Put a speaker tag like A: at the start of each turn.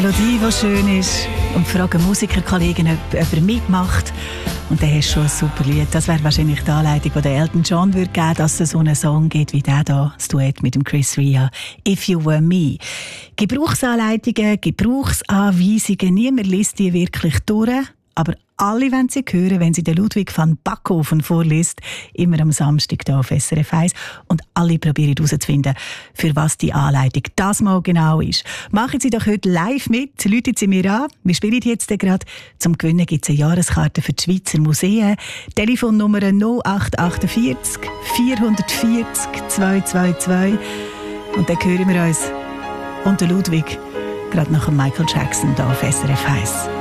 A: Melodie, die schön ist, und fragen Musikerkollegen, ob jemand mitmacht. Und dann hast du schon ein super Lied. Das wäre wahrscheinlich die Anleitung, die der Elton John würde geben, dass es so einen Song gibt wie der hier, das Duett mit dem Chris Rea, «If You Were Me». Gebrauchsanleitungen, Gebrauchsanweisungen, niemand liest die wirklich durch, aber alle wollen sie hören, wenn sie den Ludwig van Backhofen vorliest, immer am Samstag hier auf SRF 1. Und alle probieren herauszufinden, für was die Anleitung das mal genau ist. Machen Sie doch heute live mit, rufen Sie mir an. Wir spielen jetzt gerade. Zum Gewinnen gibt es eine Jahreskarte für die Schweizer Museen. Telefonnummer 0848 440 222. Und dann hören wir uns und der Ludwig gerade nach dem Michael Jackson hier auf SRF 1.